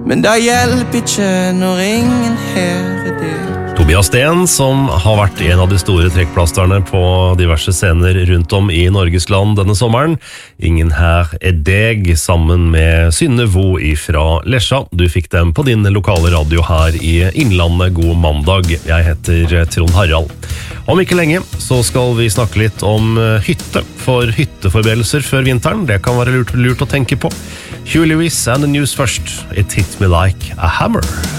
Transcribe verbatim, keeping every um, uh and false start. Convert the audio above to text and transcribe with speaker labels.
Speaker 1: Men det hjelper ikke når ingen her er det.
Speaker 2: Tobias Sten, som har vært en av de store trekkplasterne på diverse scener rundt om i Norges land denne sommeren. Ingen her er deg, sammen med Synne Vo fra Lesja. Du fikk dem på din lokale radio her i Innlandet. God mandag. Jeg heter Trond Harald. Om ikke lenge så skal vi snakke litt om hytte, for hytteforberedelser før vinteren. Det kan være lurt, lurt å tenke på. Huey Lewis and the News først. It hit me like a hammer.